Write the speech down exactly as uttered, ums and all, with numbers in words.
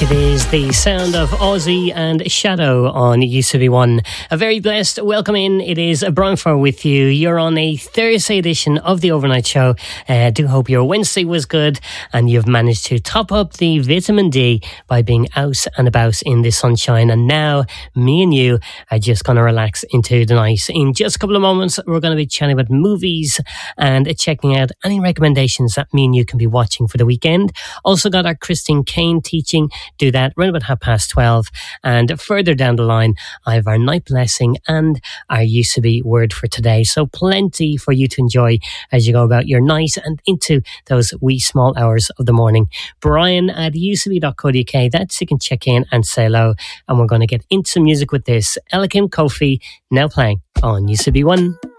It is the sound of Ozzy and Shadow on U C B one. A very blessed welcome in. It is Brian Farr with you. You're on a Thursday edition of the Overnight Show. I uh, do hope your Wednesday was good and you've managed to top up the vitamin D by being out and about in the sunshine. And now me and you are just going to relax into the night. In just a couple of moments, we're going to be chatting about movies and checking out any recommendations that me and you can be watching for the weekend. Also got our Christine Kane teaching. Do that right about half past twelve. And further down the line, I have our night blessing and our U C B word for today. So plenty for you to enjoy as you go about your night and into those wee small hours of the morning. Brian at u c b dot co dot u k. That's you can check in and say hello. And we're going to get into some music with this. Ella Kim Kofi now playing on U C B one.